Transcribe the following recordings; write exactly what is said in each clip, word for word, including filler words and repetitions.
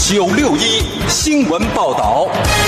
九六一新闻报道。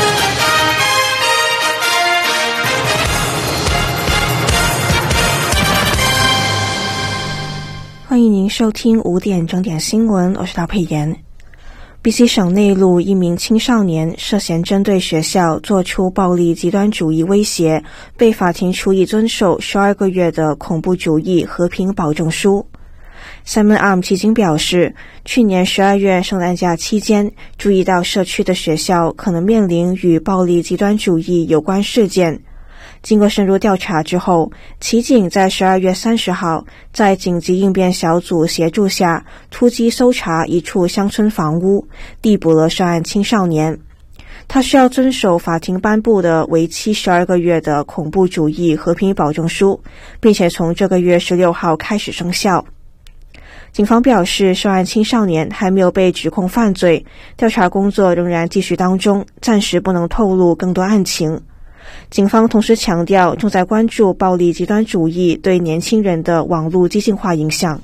欢迎您收听五点整点新闻，我是陶佩妍。B C 省内陆一名青少年涉嫌针对学校做出暴力极端主义威胁，被法庭处以遵守十二个月的恐怖主义和平保证书。Simon Arm 迄今表示，去年十二月圣诞假期间，注意到社区的学校可能面临与暴力极端主义有关事件。经过深入调查之后，骑警在十二月三十号在紧急应变小组协助下突击搜查一处乡村房屋，逮捕了涉案青少年。他需要遵守法庭颁布的为期十二个月的恐怖主义和平保证书，并且从这个月十六号开始生效。警方表示，涉案青少年还没有被指控犯罪，调查工作仍然继续当中，暂时不能透露更多案情。警方同时强调，正在关注暴力极端主义对年轻人的网络激进化影响。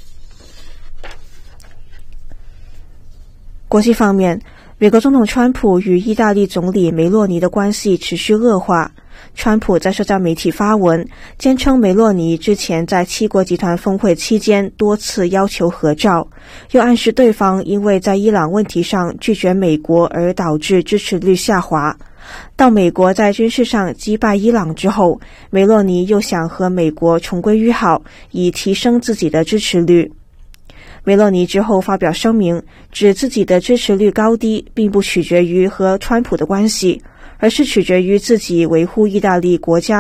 国际方面，美国总统川普与意大利总理梅洛尼的关系持续恶化。川普在社交媒体发文，坚称梅洛尼之前在七国集团峰会期间多次要求合照，又暗示对方因为在伊朗问题上拒绝美国而导致支持率下滑。到美国在军事上击败伊朗之后，梅洛尼又想和美国重归于好，以提升自己的支持率。梅洛尼之后发表声明，指自己的支持率高低并不取决于和川普的关系，而是取决于自己维护意大利国家